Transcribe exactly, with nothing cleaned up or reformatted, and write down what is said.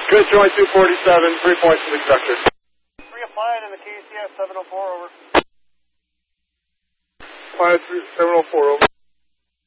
Good, joint two forty-seven, three points to the conductor. three applied in the K C S seven oh four, over. Applied seven oh four, over.